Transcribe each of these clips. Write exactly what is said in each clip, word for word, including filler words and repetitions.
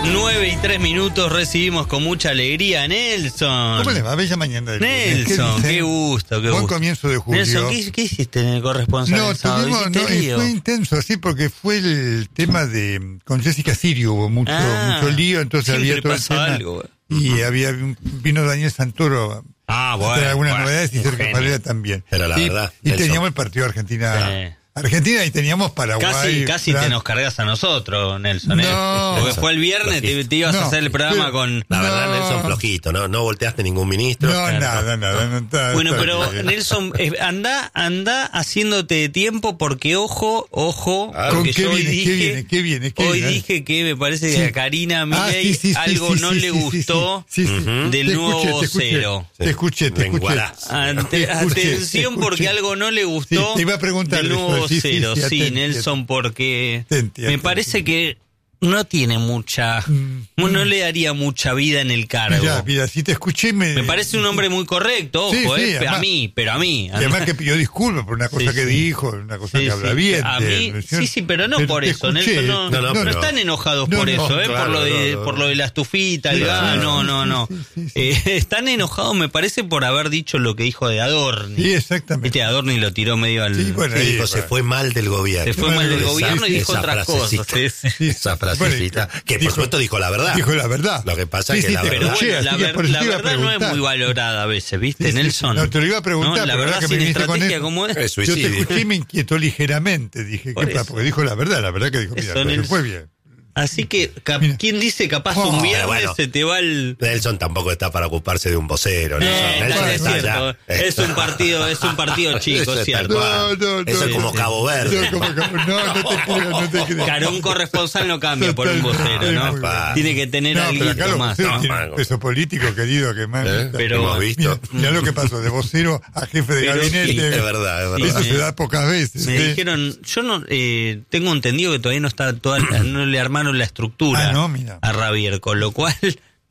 nueve y tres minutos recibimos con mucha alegría a Nelson. ¿Cómo le va? Bella mañana de Nelson, qué, qué gusto, qué Buen gusto. comienzo de julio. Nelson, ¿qué, qué hiciste en el corresponsal? No, el sábado? tuvimos, no, y fue intenso, sí, porque fue el tema de, con Jessica Sirio hubo mucho, ah, mucho lío, entonces había todo el tema. Algo. Y había, vino Daniel Santoro ah, a bueno, traer algunas bueno, novedades y Sergio Parera también. Pero la y, verdad, y Nelson. teníamos el partido Argentina. Sí. Argentina y teníamos Paraguay. Casi, casi Fran... te nos cargas a nosotros, Nelson. No, ¿eh? Porque fue el viernes, te, te ibas no, a hacer el programa pero, con... La no, verdad, Nelson, flojito, ¿no? No volteaste ningún ministro. No, claro. nada, nada. No, está, bueno, está pero bien. Nelson, eh, anda, anda haciéndote de tiempo porque, ojo, ojo, Claro. porque ¿Qué yo hoy viene, dije... ¿Qué viene? ¿Qué viene? ¿Qué hoy viene? dije que me parece Sí. que a Karina Milei ah, sí, sí, sí, algo sí, no sí, le sí, gustó sí, sí, sí, sí. del Te nuevo escuché, te vocero. escuché, Te escuché, te escuché. Ante, Te escuché, atención te porque escuché. algo no le gustó Sí, te iba a preguntar del de nuevo eso. Sí, sí, vocero. sí, Sí, atenti, Nelson, porque atenti, me atenti. parece que no tiene mucha, Mm. no le daría mucha vida en el cargo. Ya, mira, si te escuché me... Me parece un hombre muy correcto, ojo, Sí, sí, eh, además- a mí, pero a mí. Y además que pidió disculpas por una cosa Sí, que sí. dijo, una cosa Sí, que habla sí. bien. A de- mí, ¿no es sí, cierto? sí, pero no Pero por te eso, escuché. Nelson, no, No, no, no pero- están enojados No, por no, eso, eh, claro, por lo de, no, no. por lo de la estufita, el Sí, gas, sí, no, sí, no, sí, no. sí, sí, sí. Eh, están enojados, me parece, por haber dicho lo que dijo de Adorni. Sí, exactamente. Viste, Adorni lo tiró medio al... Sí, bueno, Sí, ahí, dijo, bueno. se fue mal del gobierno. Se fue mal del Esa- gobierno y dijo esa otras cosas. frasecita. Sí, sí. Esa frasecita, Bueno, que dijo- por supuesto dijo la verdad. Dijo la verdad. Lo que pasa Sí, es que sí, la te Pero verdad... escuché, bueno, la, así que ver- por eso la te iba a verdad no es preguntar. muy valorada a veces, ¿viste, Sí, sí, Nelson? sí. No, te lo iba a preguntar, No, la pero verdad ahora que sin me viniste con estrategia eso, como es. Es Yo te suicidio. escuché y me inquietó ligeramente. Dije, Por ¿qué pasa? eso. Porque dijo la verdad, la verdad que dijo, mira, Eso, pero se Nelson. fue bien. Así que, cap- Mira. ¿quién dice capaz Oh, un viernes bueno. se te va el... Nelson tampoco está para ocuparse de un vocero. Nelson, Eh, Nelson es está cierto, allá. es un partido, es un partido chico, Eso es es cierto. tal cual. No, no, Eso no, es como no. Cabo Verde. No, como Cabo- no, no te creo, no te creo. Claro, un corresponsal no cambia por un vocero, Sí, ¿no? muy bien. Tiene que tener No, pero acá algo los más. voceros ¿no? tienen Mango. peso político, querido, que más. ¿Eh? Pero- Hemos Mira, visto. mira lo que pasó, de vocero a jefe de Pero gabinete. sí, es verdad, es Eso verdad. se da pocas veces. Me ¿eh? dijeron, yo no eh, tengo entendido que todavía no está toda, no le armaron la estructura Ah, no, mira. a Javier, con lo cual,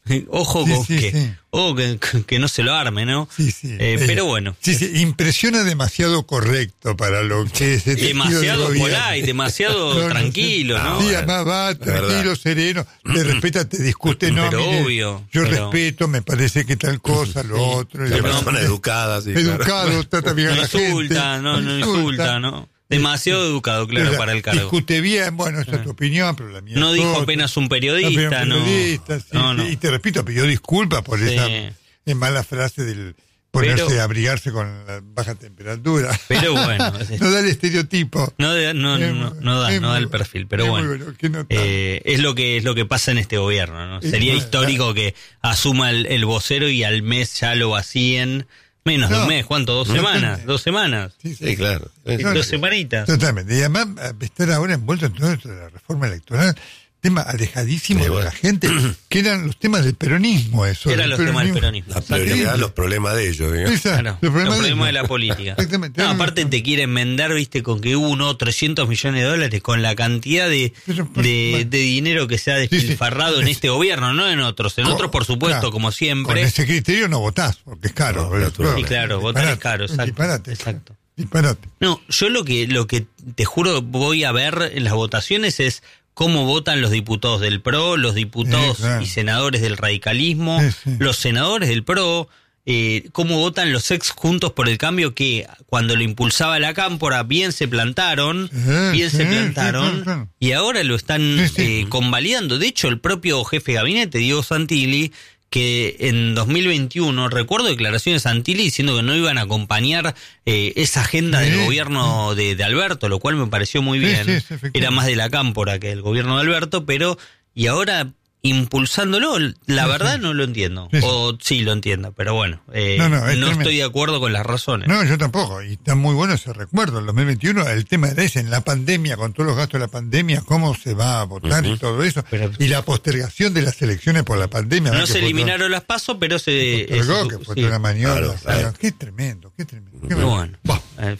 ojo Sí, con sí, que, sí. ojo que, que no se lo arme, ¿no? Sí, sí. Eh, Eh, pero bueno, Sí, sí, impresiona demasiado correcto para lo que es este demasiado estilo de gobierno. polite, demasiado No, no, tranquilo, sí. ¿no? Sí, además va tranquilo, verdad. sereno, te respeta, te discute, no, Pero mire, obvio, yo pero- respeto, me parece que tal cosa, lo otro. y La demás. persona educada, sí, Educado, claro. trata bien a No la gente. insulta, no, no insulta, ¿no? Demasiado educado, claro, O sea, para el cargo. Discute bien, bueno, esa es tu opinión, pero la mía No es dijo otra. apenas un No, pero periodista, un no. periodista, sí, No, sí. no. Y te repito, pidió disculpas por Sí. esa eh, mala frase del ponerse Pero- a abrigarse con la baja temperatura. Pero bueno, es- No da el estereotipo. No, de- no, Es no, muy- no da, es no da muy el perfil, pero es muy bueno, bueno, que no tanto. eh, es lo que es lo que pasa en este gobierno, ¿no? Es Sería verdad. histórico que asuma el, el vocero y al mes ya lo vacíen, menos de No. un mes, ¿cuánto? Dos No, semanas, no. dos semanas, Sí, sí. Sí, claro. Sí, No, dos sí. semanitas. Totalmente. Y además, estar ahora envuelto en todo esto de la reforma electoral, tema alejadísimo Sí, de bueno. la gente, que eran los temas del peronismo, eso. Eran del los temas del peronismo. La prioridad, los problemas de ellos, digamos. Esa, Claro, los los problemas problemas de- de la política. Exactamente. No, aparte te quieren enmendar, viste, con que hubo uno trescientos millones de dólares con la cantidad de, Pero, por- de, bueno. de dinero que se ha sí. despilfarrado en Es- este gobierno, no en otros. En Con- otros, por supuesto, claro, como Con siempre. ese criterio no votás, porque es caro. No, pero- natural. Sí, claro, votar es caro, exacto. Disparate. Exacto. Disparate. No, yo lo que, lo que te juro voy a ver en las votaciones es cómo votan los diputados del P R O, los diputados Sí, claro. y senadores del radicalismo, Sí, sí. los senadores del P R O, eh, cómo votan los ex Juntos por el Cambio que cuando lo impulsaba la Cámpora bien se plantaron, Sí, bien se sí, plantaron sí, claro. y ahora lo están Sí, sí. eh, convalidando. De hecho, el propio jefe de gabinete, Diego Santilli, que en dos mil veintiuno, recuerdo declaraciones de Santilli diciendo que no iban a acompañar eh, esa agenda Sí, del gobierno de, de Alberto, lo cual me pareció muy Sí, bien. sí, sí, efectivamente. Era más de la Cámpora que el gobierno de Alberto, pero y ahora impulsándolo, la Sí, verdad sí. no lo entiendo. Sí, sí. O sí lo entiendo, pero bueno, eh, No, no, no, es tremendo. estoy de acuerdo con las razones. No, yo tampoco. Y está muy bueno ese recuerdo. En dos mil veintiuno, el tema era ese, en la pandemia, con todos los gastos de la pandemia, cómo se va a votar y todo eso. Pero- y la postergación de las elecciones por la pandemia. No ¿verdad? se Que fue eliminaron las pasos, pero se... todo- postergó, es- que fue sí. toda una maniobra. Claro, o sea, claro. Qué tremendo, qué tremendo. Qué Pero bueno, Bah. en fin.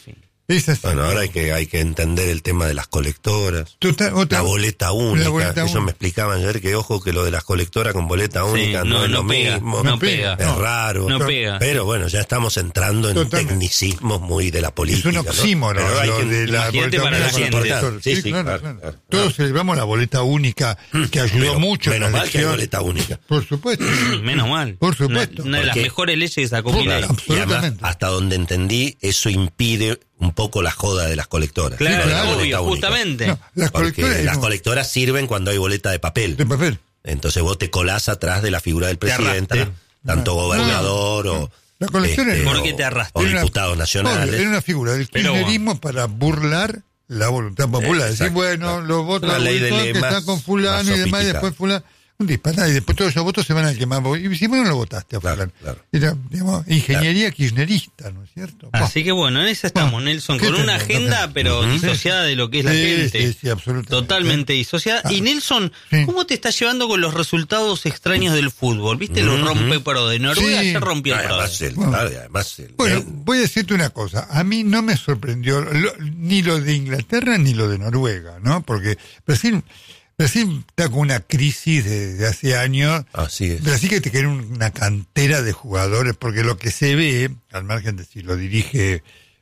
Es así. Bueno, ahora hay que hay que entender el tema de las colectoras. Total, otra, la boleta única. la boleta Eso única. me explicaban ayer que ojo que lo de las colectoras con boleta única Sí, no, no, es no lo pega, mismo. no pega. Es No, raro. no pega. Pero bueno, ya estamos entrando en Totalmente. tecnicismos muy de la política. Es un oxímoron, ¿no? Pero hay lo que- de la imagínate boleta para única la con gente. colector. Sí, Sí, sí, claro, claro, claro. claro. Todos celebramos la boleta única, que ayudó Pero mucho en menos la mal que hay elección. boleta única. Por supuesto. Menos mal. Por supuesto. Una, una de las Porque- mejores leyes que sacó Por- Milei. claro. Y además, Absolutamente. hasta donde entendí, eso impide un poco la joda de las colectoras. Claro, lo de la claro. boleta obvio, única. justamente. No, las Porque colectoras las no, colectoras sirven cuando hay boleta de papel. de papel. Entonces vos te colás atrás de la figura del Te presidente, arrastra. tanto No, gobernador no. o, La colectora este, es- ¿Por qué o- te arrastra? o Era una- diputados Obvio, nacionales. Era una figura del Pero- kirchnerismo para burlar la voluntad popular. Decir, Exacto, bueno, exacto. los votos Una de ley de Bolsón ley que más- está con fulano más y demás, y sofisticada. después fulano. Un disparate, y después todos esos votos se van al quemar. Y si vos no lo votaste a Claro, fulano. claro. Era, digamos, ingeniería kirchnerista, ¿no es cierto? Así que bueno, en esa estamos, Bueno, Nelson, ¿qué con una tenemos? agenda, ¿Qué pero Ujú. disociada de lo que es la Sí, gente. sí, sí, absolutamente. Totalmente disociada. Y Nelson, Sí. ¿cómo te estás llevando con los resultados extraños del fútbol? ¿Viste? Los rompe pro de Noruega, Sí. ayer rompió el pro. Además, el, Bueno. claro, y además el- Bueno, el- voy a decirte una cosa. A mí no me sorprendió lo- ni lo de Inglaterra ni lo de Noruega, ¿no? Porque Brasil, Brasil está con una crisis de, de hace años. así es. Brasil que te quiere una cantera de jugadores, porque lo que se ve, al margen de si lo dirige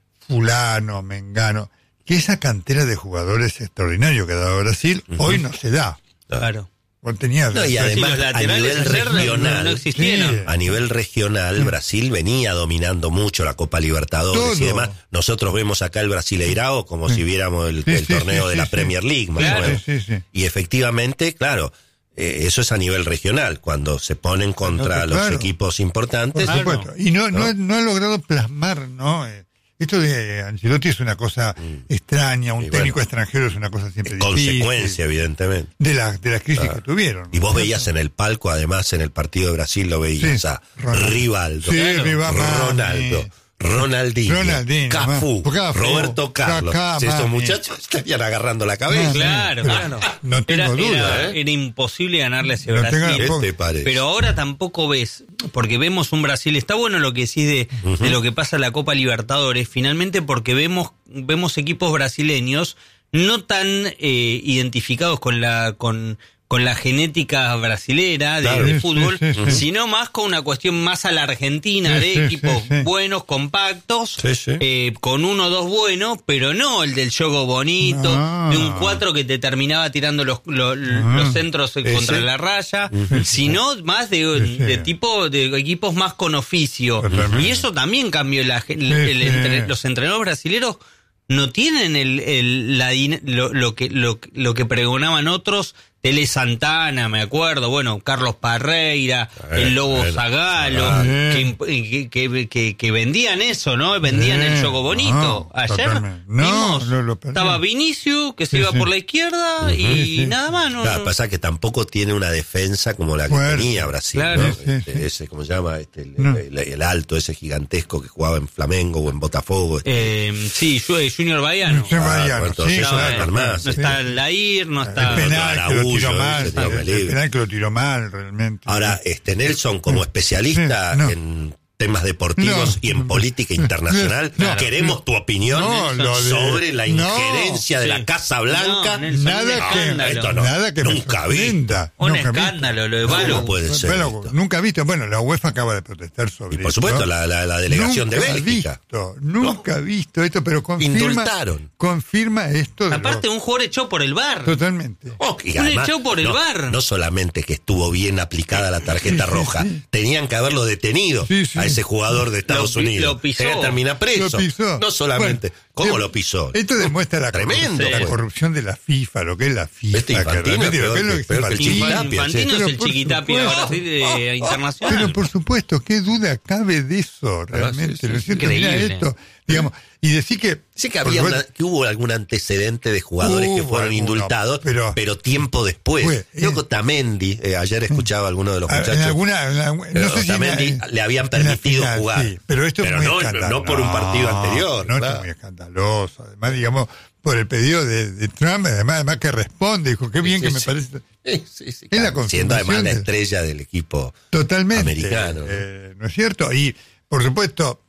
fulano, mengano, que esa cantera de jugadores extraordinario que ha dado Brasil, hoy no se da. Claro. Vos tenías- No, y Sí, además, los a laterales nivel ayer no- regional, no existieron. Sí. A nivel regional, Brasil venía dominando mucho la Copa Libertadores y Todo. demás. Nosotros vemos acá el Brasileirao como si viéramos el, Sí, el sí, torneo sí, de sí, la sí. Premier League, más Claro. o menos. Sí, sí, sí. Y efectivamente, claro, eh, eso es a nivel regional, cuando se ponen contra Claro. los equipos importantes. Por Claro. supuesto. Y no, no, no ha logrado plasmar, ¿no? Eh, Esto de Ancelotti es una cosa extraña, un Y técnico bueno, extranjero es una cosa siempre Es difícil. consecuencia, evidentemente. De la, de la crisis Claro. que tuvieron. Y vos ¿no? veías en el palco, además, en el partido de Brasil, lo veías Sí. a Ronaldo. Rivaldo, Sí, Rivaldo. Ronaldo, Ronaldinho, Ronaldinho, Cafú, Cafú, Roberto Carlos. Kaká, Si estos mami. muchachos estarían agarrando la cabeza. No, Claro, Pero claro. no tengo era, duda, Era, ¿eh? era imposible ganarle a ese No Brasil. tengo- ¿Qué te parece? Pero ahora tampoco ves, porque vemos un Brasil, está bueno lo que decís de, de lo que pasa en la Copa Libertadores, finalmente porque vemos, vemos equipos brasileños no tan eh, identificados con la, con, con la genética brasilera de, Claro. de Sí, fútbol, sí, sí, sí. sino más con una cuestión más a la Argentina, Sí, de sí, equipos sí, sí. buenos, compactos, Sí, sí. eh, con uno o dos buenos, pero no el del juego bonito, No. de un cuatro que te terminaba tirando los, los, los centros eh, Ese. contra la raya, sino más de, Sí, sí. de tipo de equipos más con oficio. Totalmente. Y eso también cambió la, gen- Sí, el sí. entre- los entrenadores brasileros no tienen el, el la din- lo, lo que lo, lo que pregonaban otros. Tele Santana, me acuerdo, bueno, Carlos Parreira, Eh, el Lobo bueno, Zagalo, Zagallo. que, que, que, que vendían eso, ¿no? Vendían Sí, el juego bonito. no, Ayer totalmente. No, vimos, lo- lo perdí. estaba Vinicius, que se Sí, iba sí. por la izquierda y Sí, sí. nada más. No, Claro, no. pasa que tampoco tiene una defensa como la que Fuerte. tenía Brasil, Claro. ¿no? Sí, sí, Este, sí. Ese, ¿cómo se llama? Este, el, No. el- el alto, ese gigantesco que jugaba en Flamengo o en Botafogo. este. Eh, sí, yo- Junior Baiano. Sí, Ah, Baiano, bueno, entonces sí, eso claro, es claro, normal, No sí. está Lair, no está... El penal que lo tiró Araújo, mal, ese tiró el, el libre. penal que lo tiró mal, realmente. Ahora, este Nelson, como especialista Sí, no. en temas deportivos No. y en política internacional, No. queremos tu opinión No, lo de- sobre la no. injerencia de Sí. la Casa Blanca. No, Nelson, un Nada que, escándalo. esto no. nada que me Nunca vi. sorprenda. Un Nunca vi. escándalo, lo de ¿Cómo Balo. puede ser Bueno, esto? nunca visto. Bueno, la UEFA acaba de protestar sobre Y por esto. supuesto, la, la, la delegación nunca de Bélgica. Visto, nunca visto esto, pero confirma, Indultaron. confirma esto. De Aparte, lo- un jugador echó por el bar. Totalmente. Oh, y Un además, echó por el no, bar. no solamente que estuvo bien aplicada la tarjeta Sí, sí, roja, sí. tenían que haberlo detenido Sí, sí. a ese jugador de Estados Lo pi- Unidos. lo pisó. Tenía que terminar preso. Lo pisó. No solamente. Bueno, ¿Cómo eh, lo pisó? Esto demuestra la, Tremendo, corrupción, la pues. corrupción de la FIFA, lo que es la FIFA. Este que Infantino realmente es lo que es lo peor que que- peor que el Infantino. Chiquitapia, Infantino sí. es el Pero por chiquitapia supuesto. Brasil de internacional. Pero por supuesto, qué duda cabe de eso, realmente. sí, sí, ¿No es cierto? Mirá increíble. esto, digamos, y decir que... Sí que, por había supuesto, una- que hubo algún antecedente de jugadores que Hubo fueron alguno, indultados, pero- pero, tiempo después. Fue, Creo eh. que Otamendi, eh, ayer escuchaba a alguno de los en muchachos, alguna, en la- pero no sé si en la- Otamendi en- le habían en la permitido final, jugar. sí, pero esto Pero es muy no- escandaloso. no por un partido anterior, No, esto claro. es muy escandaloso. Además, digamos, por el pedido de, de Trump, además, además que responde, dijo, qué bien Sí, que me sí. parece... Sí, sí, sí, Es la claro. Siendo además confirmación la del- estrella del equipo Totalmente. americano. ¿no? eh, ¿No es cierto? Y, por supuesto,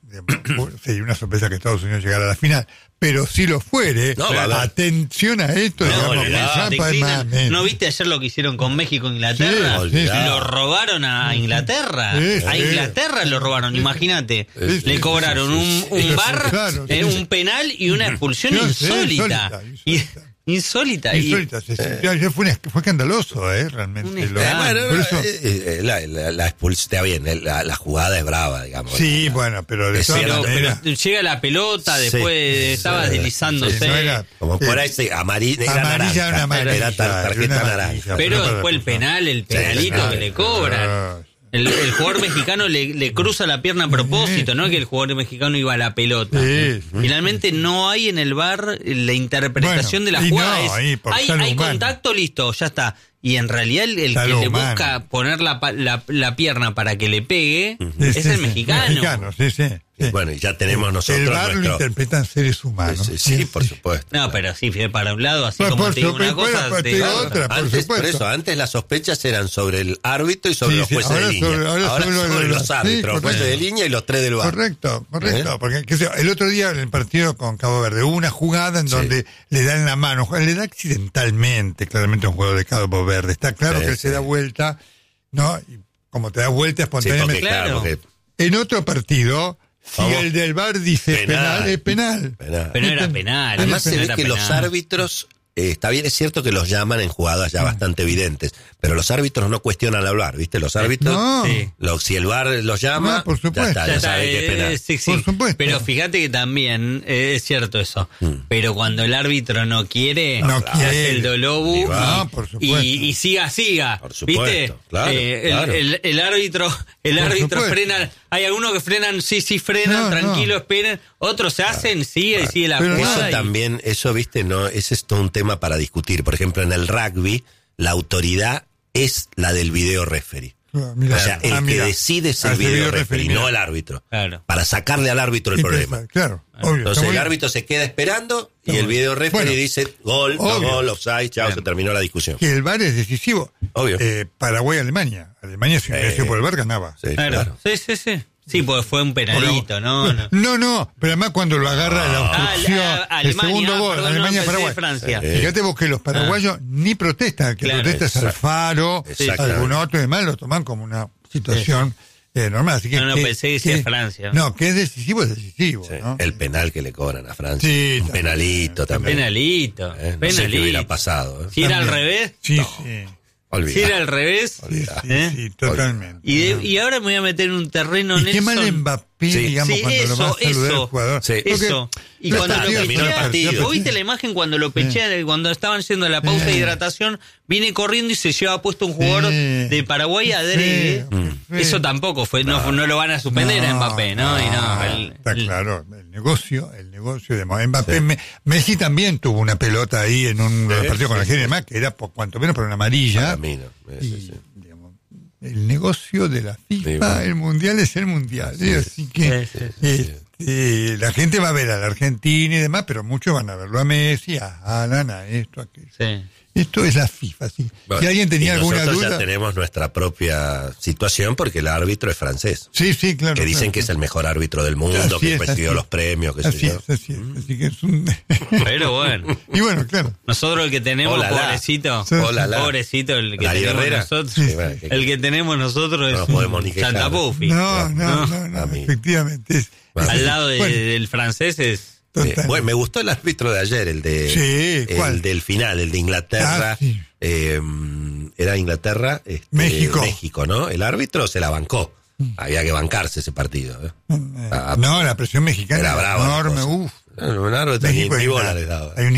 digamos, sería una sorpresa que Estados Unidos llegara a la final, pero si lo fuere, No, va a haber. atención a esto, No, digamos, olvidá, que te ya inclinan. más- ¿No viste ayer lo que hicieron con México e Inglaterra? Sí, sí, sí. Lo robaron a Inglaterra. Sí, A sí. Inglaterra lo robaron, imagínate. Sí, Le sí, cobraron sí, un, sí, un sí. bar, Claro, eh, sí, sí. un penal y una expulsión Sí, sí, insólita. insólita, Y- insólita. Insólita. Y- Insólita, se sintió ayer, fue, una- fue escandaloso, ¿eh? Realmente. Un Lo- escándalo. Bueno, por eso- eh, eh, la, la, la expulsión, está bien, la, la jugada es brava, digamos. sí, bueno, pero de Es todas pero, maneras, pero llega la pelota, Sí, después sí, estaba sí, deslizándose. sí, no era- Como por Eh, ahí, sí, amarilla, negra, amarilla, naranja, una amarilla, era tar- tarjeta una naranja. amarilla. Pero no para después el expulsar. penal, el penalito sí, que le Ah, cobran. El, el jugador mexicano le, le cruza la pierna a propósito, ¿no? Que el jugador mexicano iba a la pelota. Sí, sí. Finalmente no hay en el V A R la interpretación Bueno, de la y jugada. no, Es- ahí por hay salud hay humana. contacto, listo, ya está. Y en realidad el, el que Salud le humana. busca poner la, pa- la, la pierna para que le pegue Sí, es sí, el sí, mexicano. mexicano, sí, sí. Y sí. bueno, y ya tenemos nosotros el V A R lo nuestro- interpretan seres humanos. Sí, sí, por supuesto. No, pero sí, Fidel, para un lado, así Bueno, como por te digo una supuesto, cosa, bueno, te te digo digo otra. por Antes, supuesto. por eso, antes las sospechas eran sobre el árbitro y sobre Sí, los sí, jueces ahora de línea. sobre- ahora Ahora sobre sobre, los- los sí, árbitros, los jueces correcto. de línea y los tres del V A R. Correcto, correcto. ¿Eh? Porque qué sé yo, el otro día en el partido con Cabo Verde hubo una jugada en Sí. donde le dan la mano, le da accidentalmente claramente a un jugador de Cabo Verde. Está claro Sí, que él sí. se da vuelta, ¿no? Y como te da vuelta Sí, porque espontáneamente. claro, Claro. porque En otro partido, si Vamos. el del V A R dice Penal. penal, es penal. Penal. Pero no era Penal. penal. Además no se ve era que los penal. árbitros, eh, está bien, es cierto que los llaman en jugadas ya bastante evidentes, pero los árbitros no cuestionan al V A R, ¿viste? Los árbitros, No. Sí. lo- si el V A R los llama, No, por supuesto. ya está, ya, Ya está, sabe que es eh, penal. sí, sí. Por supuesto. Pero fíjate que también eh, es cierto eso. Mm. Pero cuando el árbitro no quiere, No hace quiere. el Y dolobu va. No, por supuesto. y, y siga, siga. Por supuesto, ¿Viste? claro, Eh, el, claro. el- el árbitro, el Por árbitro supuesto. frena. Hay algunos que frenan, sí, sí, frenan, No, tranquilo, no. esperen. Otros se hacen, sigue y sigue la Pero no, jugada. Eso y- también, eso, viste, no, ese es todo un tema para discutir. Por ejemplo, en el rugby, la autoridad es la del video referee. Ah, mira, o sea, el ah, que mira. decide es Ah, el ese video video referee, referee, no mira. el árbitro. Claro. Para sacarle al árbitro el problema. Claro, obvio. Entonces está muy el bien. árbitro se queda esperando y Está el muy video bien. referee Bueno, dice gol, no obvio. gol, offside, chao, Bien. se terminó la discusión. Que el V A R es decisivo. Obvio. Eh, Paraguay-Alemania. Alemania, si hubiera Eh, sido por el V A R, ganaba. Sí, Claro. claro. Sí, sí, sí. Sí, pues fue un penalito, ¿no? no. No, no, pero además cuando lo agarra la Ah, obstrucción, la- el Alemania, segundo gol, perdón, no, Alemania-Paraguay. pensé Francia. Sí. Fíjate vos que los paraguayos ni protestan, el que Claro, protesta es exacto. Alfaro, Exactamente. algún otro y demás, lo toman como una situación eh, normal. Así que, No, no, que- pensé que decía Francia. No, que es decisivo, es decisivo. Sí, ¿no? el penal que le cobran a Francia. Sí, un también. penalito también. Penalito. Eh, no penalito. sé qué hubiera pasado. ¿eh? Si era al También. revés, Sí, No. sí. Olvidá. si era al revés. Sí, Olvidá. sí, ¿Eh? sí, totalmente. Y, de- y ahora me voy a meter en un terreno, Y qué mal Nelson. Mbappé, Sí. digamos, Sí, cuando lo va a eso, saludar eso. el jugador. Sí. Porque Eso. Y los cuando lo partidos- terminó el pechea, partido. ¿vos viste la imagen cuando lo pechea, cuando estaban haciendo la pausa de Sí. hidratación, viene corriendo y se lleva puesto un jugador Sí. de Paraguay a Sí, adrede? sí. Eso tampoco fue, no, no lo van a suspender a Mbappé, ¿no? Y no, el- está el- claro, el negocio, el negocio de Mbappé. Me- Messi también tuvo una pelota ahí en un Sí, partido con sí, Argentina y demás, que era por cuanto menos por una amarilla. Para mí no. Eh, Y, sí, sí. digamos, el negocio de la FIFA, Sí, bueno. el mundial es el mundial. ¿sí? Así que Sí, sí, este, la gente va a ver a la Argentina y demás, pero muchos van a verlo a Messi, a Alan, a esto, a aquello. sí. Esto es la FIFA. ¿sí? Bueno, si alguien tenía y alguna nosotros duda. ya tenemos nuestra propia situación porque el árbitro es francés. Sí, sí, claro. Que dicen claro. que es el mejor árbitro del mundo, Así que es, recibió así los premios, que sé Así yo. es, así es. Así que es un. Pero bueno, Y bueno, claro. nosotros el que tenemos, Hola, la. pobrecito, Sí. Hola, la. pobrecito el que Darío tenemos Herrera. nosotros, Sí, bueno, que- el que tenemos nosotros No es nos podemos ni quejar. Santa Pufi. No, no, No, no, no, a mí. efectivamente. Es, Bueno. Al lado de- Bueno, del francés es... Eh, total. bueno, me gustó el árbitro de ayer, el de Sí, ¿cuál? el del final, el de Inglaterra. Ah, sí. eh, era Inglaterra, este, México. México, ¿no? El árbitro se la bancó. Había que bancarse ese partido. ¿eh? Eh, Ah, no, la presión mexicana era era brava la enorme. cosa. Uf. No, un árbitro ni, México ni hay, bola una- les daba. hay un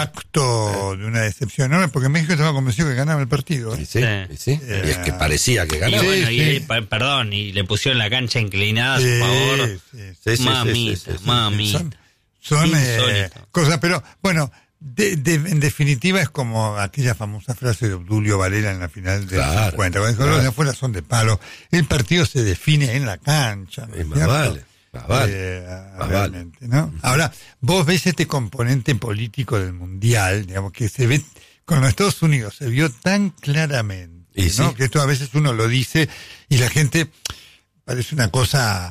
impacto de una decepción enorme porque México estaba convencido que ganaba el partido. ¿eh? Y sí, y sí. Eh, Y es que parecía que Y ganaba. Sí, bueno, sí. y, pa- perdón, y le pusieron la cancha inclinada a su Sí, favor. sí, sí. Sí, sí, sí, Mamita, sí, sí, sí. mamita. Son, son eh, Insólito. cosas, pero bueno, de, de- en definitiva es como aquella famosa frase de Obdulio Varela en la final del Claro, cincuenta, cuando dijo, los claro. de afuera son de palo, el partido se define en la cancha, ¿no Y es más cierto? vale, más vale, Eh, más realmente, ¿no? Ahora, vos ves este componente político del Mundial, digamos, que se ve, con los Estados Unidos se vio tan claramente, Y ¿no? sí. Que esto a veces uno lo dice y la gente parece una cosa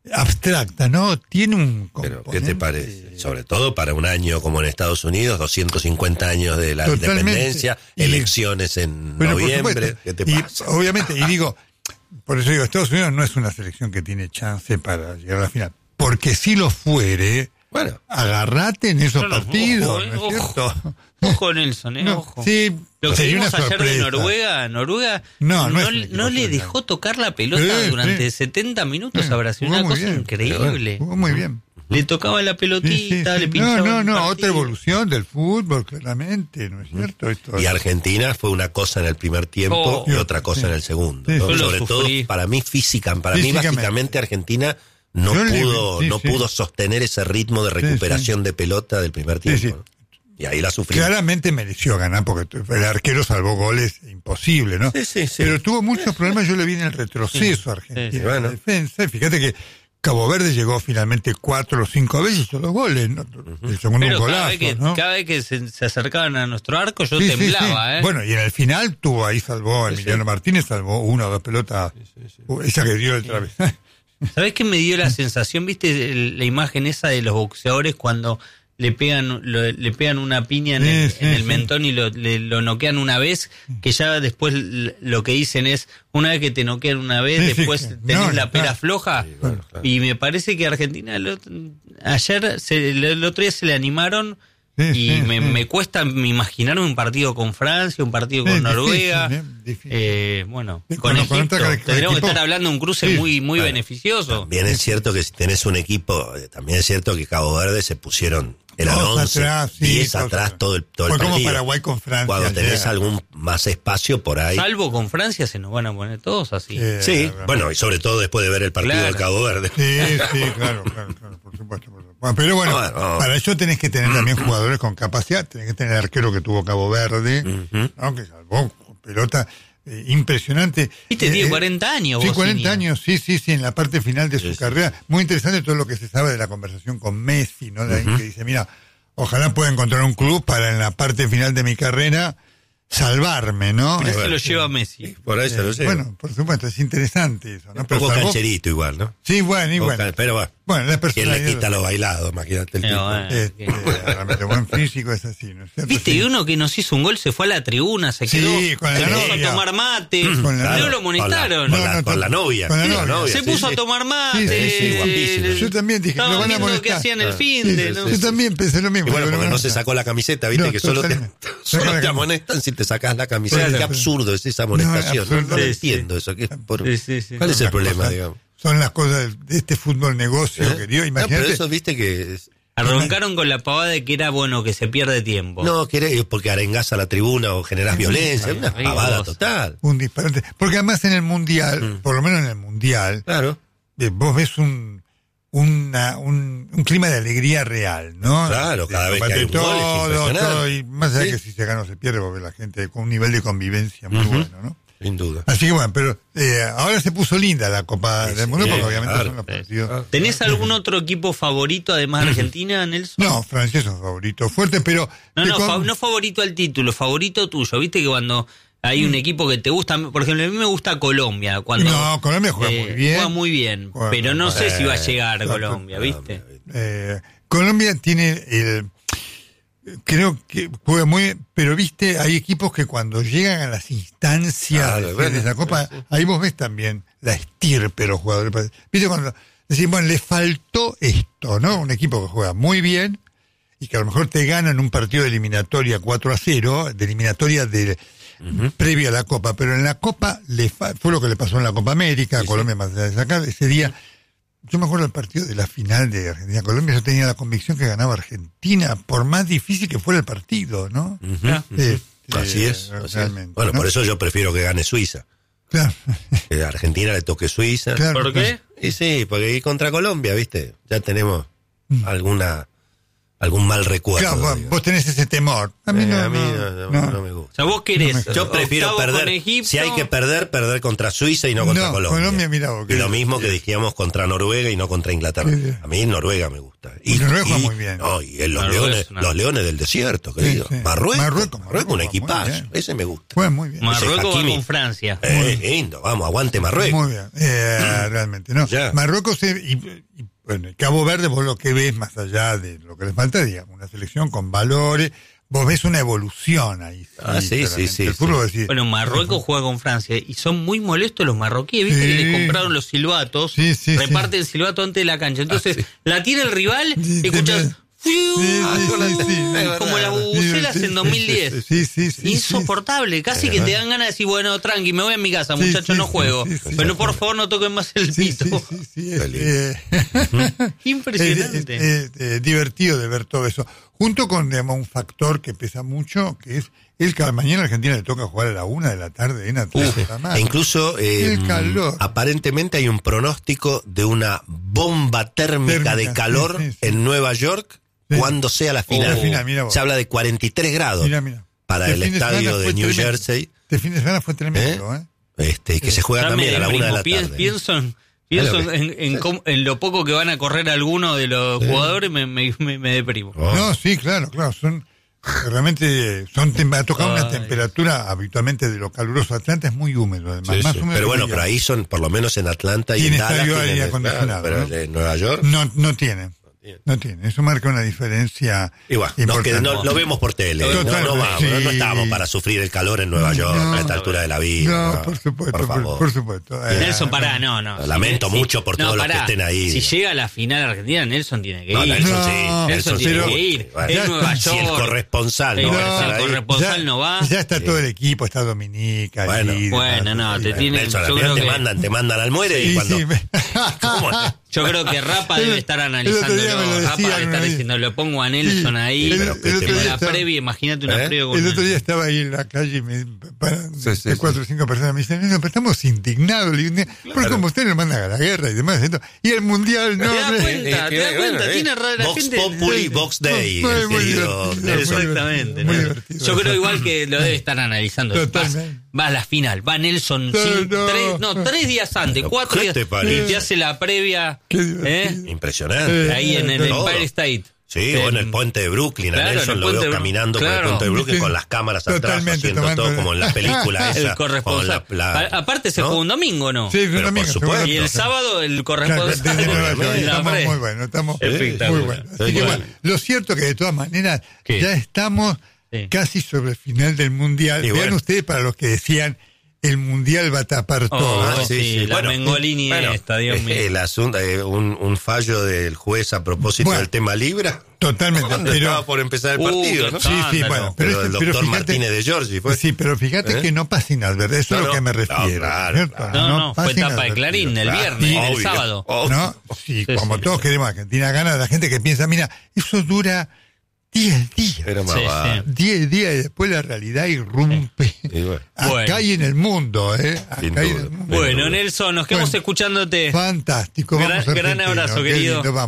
abstracta, ¿no? Tiene un Pero, componente... ¿qué te parece? Sobre todo para un año como en Estados Unidos, doscientos cincuenta años de la Totalmente. independencia, Y- elecciones en Bueno, por noviembre. supuesto. ¿Qué te Y, pasa? obviamente, y digo, por eso digo, Estados Unidos no es una selección que tiene chance para llegar a la final. Porque si lo fuere, Bueno, agarrate en esos No, no, partidos, ojo, eh, ¿no es ojo. cierto? Ojo, Nelson, eh, No, ojo. sí, Lo que sería vimos una ayer de sorpresa. Noruega, Noruega No, no, no es un le- equipo no le sorpresa. dejó tocar la pelota Sí, durante sí. setenta minutos Sí, a Brasil. jugó Una muy cosa bien. increíble. Jugó muy bien. Le tocaba la Sí, pelotita, sí, sí. le No, pinchaba no, el no, partido. otra evolución del fútbol, claramente, ¿no es cierto? Esto y es- Argentina fue una cosa en el primer tiempo Oh. y otra cosa Sí. en el segundo. Sí, ¿no? sí. Yo lo Sobre todo, sufrí. para mí, física, para mí, Físicamente. básicamente, Argentina no Yo le- pudo sí, no sí. pudo sostener ese ritmo de recuperación de pelota del primer tiempo. sí. ¿no? Y ahí la sufrí. Claramente mereció ganar porque el arquero salvó goles imposible, ¿no? Sí, sí, sí. Pero tuvo muchos problemas, yo le vi en el retroceso a Argentina, Sí, sí. Bueno. la defensa. Y fíjate que Cabo Verde llegó finalmente cuatro o cinco veces, hizo los goles, ¿no? El segundo Pero un cada golazo, vez que, ¿no? cada vez que se, se acercaban a nuestro arco, yo Sí, sí, temblaba, sí. ¿eh? Bueno, y en el final tuvo ahí, salvó a Sí, Emiliano sí. Martínez, salvó una o dos pelotas, Uh, esa que dio el travesaño. ¿Sabés qué me dio la sensación? ¿Viste el- la imagen esa de los boxeadores cuando le pegan lo- le pegan una piña en, Sí, el, sí, en el sí. mentón y lo, le- lo noquean una vez? Que ya después l- lo que dicen es, una vez que te noquean una vez, Sí, sí, después sí. tenés No, la no, pera claro. floja. Sí, bueno, claro. Y me parece que Argentina el otro- ayer, se, el, el otro día se le animaron. Sí, Y sí, me, sí. me cuesta imaginarme un partido con Francia, un partido Sí, con difícil, Noruega. ¿eh? Difícil. Eh, bueno, Sí, con con- con Egipto. otra cara- Tendríamos que equipo- estar hablando de un cruce Sí, muy muy bueno, beneficioso. También es cierto que si tenés un equipo, eh, también es cierto que Cabo Verde se pusieron, eran Todos once, atrás, sí, diez todos atrás atrás. todo el, todo el Fue como partido. Paraguay con Francia Cuando tenés ayer. algún más espacio por ahí. Salvo con Francia se nos van a poner todos así. Eh, Sí, realmente. bueno, y sobre todo después de ver el partido Claro. de Cabo Verde. Sí, sí, claro, claro, claro, por supuesto. Por supuesto. Bueno, pero bueno, Bueno. para eso tenés que tener también jugadores con capacidad, tenés que tener el arquero que tuvo Cabo Verde, Ujú. ¿no? Que salvó con pelota eh, impresionante. Viste, Eh, tiene eh, cuarenta años. Sí, vos, cuarenta Iñigo. años, sí, sí, sí, en la parte final de su Sí, sí. carrera. Muy interesante todo lo que se sabe de la conversación con Messi, ¿no? De ahí que dice, mira, ojalá pueda encontrar un club para en la parte final de mi carrera salvarme, ¿no? Pero Eh, se lo eh, lleva Messi. Por ahí se lo lleva. Bueno, por supuesto, es interesante eso, ¿no? un Pero poco salvó- cancherito igual, ¿no? Sí, bueno, y Un bueno. poco- Pero bueno, Bueno, la ¿quién le personalidad. quita lo bailado? Imagínate el Pero tipo. bueno. Este, realmente buen físico es así, ¿no es cierto? Viste, Sí. y uno que nos hizo un gol se fue a la tribuna, se Sí, quedó, con la se puso novia. a tomar mate, Con la luego novia. lo amonestaron. Con la, No, no, con la con- novia. con la Sí, novia. Se sí, puso sí. a tomar mate. Sí, sí, guapísimo. Yo también dije, Estaban lo van a viendo qué molestar. hacían el Ah, fin Sí, de, sí, ¿no? yo también pensé lo mismo. Y bueno, pero porque no no me se gusta. sacó la camiseta, viste No, que solo te, totalmente. solo Saca la te camiseta. amonestan si te sacas la camiseta. Claro, Qué pero- absurdo es esa amonestación. No, No, no lo sí, sí. entiendo eso. que es por- Sí, sí, sí. ¿Cuál es Son el las problema, cosas- digamos? Son las cosas de este fútbol negocio ¿Eh? que dio. No, Imagínate. pero eso viste que... es- Arrancaron con la pavada de que era bueno que se pierde tiempo. No, querés porque arengás a la tribuna o generás violencia. Ay, Una amigos. pavada total. Un disparate. Porque además en el Mundial, Mm. por lo menos en el Mundial, Claro. eh, vos ves un, una, un, un clima de alegría real, ¿no? Claro, De cada vez que combate hay un gol es todo, impresionante. todo, y más allá Sí. que si se gana o se pierde, porque la gente con un nivel de convivencia muy Ujú. bueno, ¿no? Sin duda. Así que bueno, pero eh, ahora se puso linda la Copa Sí, del sí, Mundo, porque sí, obviamente claro. son los Sí. partidos. ¿Tenés algún otro equipo favorito además de Argentina, Nelson? No, Francia es un favorito fuerte, pero... No, te no, con- fa- no favorito al título, favorito tuyo. Viste que cuando hay un equipo que te gusta, por ejemplo, a mí me gusta Colombia. Cuando, No, Colombia juega muy bien. Juega muy bien, Juega pero muy no bien. sé si va a llegar Claro, Colombia, ¿viste? Eh, Colombia tiene el... Creo que juega muy bien, pero viste, hay equipos que cuando llegan a las instancias Claro, de, bueno, de esa Copa, sí, sí. ahí vos ves también la estirpe de los jugadores. Viste cuando decís, bueno, le faltó esto, ¿no? Un equipo que juega muy bien y que a lo mejor te gana en un partido de eliminatoria cuatro a cero, de eliminatoria de previo a la Copa, pero en la Copa le fa- fue lo que le pasó en la Copa América, a Sí, Colombia más allá de sacar ese día. Yo me acuerdo del partido de la final de Argentina-Colombia, yo tenía la convicción que ganaba Argentina, por más difícil que fuera el partido, ¿no? Ujú, Este, ujú. Así es. así es. realmente, Bueno, ¿no? por eso yo prefiero que gane Suiza. Claro, Que a Argentina le toque Suiza. claro, ¿Por qué? Y sí, porque ahí contra Colombia, ¿viste? Ya tenemos Mm. alguna algún mal recuerdo. Claro, vos, vos tenés ese temor. A mí, Eh, no, a mí no, no, no. O no me gusta. sea, vos querés. No Yo prefiero octavos con perder, Egipto. si hay que perder, perder contra Suiza y no contra No, Colombia. Colombia, mirá vos, y lo que- mismo que dijimos contra Noruega y no contra Inglaterra. Sí, sí. A mí Noruega me gusta. Y Noruega juega muy bien. No, y en los, Noruega leones, es una- los leones del desierto, querido. Sí, sí. Marruecos, Marruecos, Marruecos, Marruecos un juega muy equipazo. bien. Ese me gusta. Juega muy bien. Marruecos va Hakimi. con Francia. Eh, lindo, vamos, aguante Marruecos. Muy bien, eh, realmente, ¿no? Ya. Marruecos eh, y, y, bueno, Cabo Verde, vos lo que ves más allá de lo que les falta, digamos, una selección con valores, vos ves una evolución ahí. Ah, sí, claramente. sí, sí, El sí. fútbol, decís, Bueno, Marruecos juega con Francia y son muy molestos los marroquíes. ¿Viste Sí. que le compraron los silbatos? Sí, sí, reparten silbato antes de la cancha. Entonces, Ah, sí. la tira el rival Sí, y escuchas. sí, Sí, sí, sí, sí. Como las bubucelas Sí, sí, en dos mil diez. sí, sí, sí, sí, Insoportable. Casi Es que te verdad. dan ganas de decir, bueno, tranqui, me voy a mi casa, Sí, muchachos, sí, no sí, juego. sí, sí, Pero sí. por favor no toquen más el Sí, pito. sí, sí, sí, es, Qué lindo. eh, Impresionante. Es, es- es, eh, divertido de ver todo eso. Junto con, digamos, un factor que pesa mucho, que es el que mañana a Argentina le toca jugar a la una de la tarde en Atlanta. Uf, man. e incluso eh, El calor. aparentemente hay un pronóstico de una bomba térmica, Térmica, de calor sí, sí, sí. en Nueva York Sí. cuando sea la final. La final, mira vos. Se habla de cuarenta y tres grados Mira, mira. para Este el fin de semana estadio de fue New tremendo. Jersey, Este fin de semana fue tremendo, ¿eh? este, y que se juega Ya también me a la una de la deprimo. tarde. Pi- Pienso, en, pienso Claro. en, en cómo- en lo poco que van a correr algunos de los jugadores, me, me, me, me deprimo. Oh. No, sí, claro, claro. Son realmente son tem- ha tocado una Ay. temperatura habitualmente de lo caluroso. Atlanta es muy húmedo, además, Sí, más sí. húmedo Pero que bueno, New pero York. ahí son, por lo menos en Atlanta y Tiene en Dallas. estadio aire tienen- acondicionado, pero ¿no? en Nueva York. No, no tiene. tiene. No tiene. Eso marca una diferencia. Y bueno, nos importante. queda- no, lo vemos por tele. No, Totalmente, no vamos, sí. no, no estamos para sufrir el calor en Nueva York No. a esta altura de la vida. No, por supuesto, por por, favor. por supuesto. Eh, Nelson, pará, no, no. Lamento Si- mucho por no, todos los pará. que estén ahí. Si llega a la final argentina, Nelson tiene que No, ir. Nelson No, sí. Nelson Nelson tiene pero- que ir. Bueno, Es ya Nueva está. si el York. corresponsal Sí, no va no, a estar el ahí. corresponsal no va. Ya está todo el equipo, está Dominica. Bueno. Lidia, Bueno, no, sí, te sí. tiene- Nelson, al yo final creo te que- mandan, te mandan al muere Sí, y cuando. sí, me- ¿Cómo es? Yo creo que Rapa El- debe estar el otro analizándolo. día me lo Rapa decían, debe estar me- diciendo, lo pongo a Nelson Sí, ahí. el- pero el que otro te- Como día la estaba- previa, imagínate una ¿Eh? previa con El otro día estaba ahí en la calle y me paran Sí, sí, de sí. cuatro o cinco personas. Me dicen, no, pero estamos indignados. Le digo, porque como usted nos manda a la guerra y demás. esto- Y el mundial no. ¿Te das hombre. cuenta? ¿Te das cuenta? Tiene razón la Vox gente- Populi, Sí. Vox Day. Muy, muy querido divertido, Nelson. muy Exactamente. Muy ¿no? divertido. Yo creo igual que lo debe estar analizando. Va, Totalmente. va a la final, va Nelson No, sin- no. tres, no, tres días antes, cuatro ¿Qué días. te parece? Y te hace la previa Qué ¿eh? divertido. Impresionante. Eh, ahí en el Todo. Empire State. Sí, Eh, o en el puente de Brooklyn, claro, a en Nelson el lo puente veo de- caminando por claro. el puente de Brooklyn Sí. con las cámaras atrás, Totalmente, haciendo tomando- todo como en la película esa. El corresponsal. con la- la- A- Aparte se ¿no? jugó un domingo, ¿no? Sí, Pero un domingo, por supuesto. seguro. Y el sábado el Claro, corresponsal. desde Nueva York. en la Estamos pre. muy buenos, estamos Espectacular. muy buenos. Así que bueno, lo cierto que de todas maneras ¿Qué? ya estamos Sí. casi sobre el final del Mundial. Y Vean bueno. ustedes para los que decían el Mundial va a tapar Oh, todo. ah, ¿no? sí, la Mengolini esta, Dios mío. El asunto, eh, un, un fallo del juez a propósito Bueno. del tema Libra. Totalmente. Cuando Pero, estaba por empezar el Uh, partido, qué ¿no? sí, sí, escándalo. bueno. Pero, Pero este- el pero doctor fíjate- Martínez de Giorgi fue. Sí, pero fíjate ¿Eh? que no pasa inadvertido. Eso No, es lo no. que me No, refiero. claro, ¿cierto? claro. No, no, pasa fue tapa de inadvertido. Clarín el Claro, viernes, el obvio, sábado. obvio. ¿No? Sí, Sí, como sí. todos queremos que Argentina gana, la gente que piensa, mira, eso dura diez días. Era más Sí, vale. sí. diez días y después la realidad irrumpe. Y bueno. Acá Bueno. y en el mundo, ¿eh? Acá Sin y en duda. el mundo. Bueno, Nelson, nos quedamos Bueno. escuchándote. Fantástico. Gran- Vamos gran Argentina, abrazo, qué querido. lindo, vamos.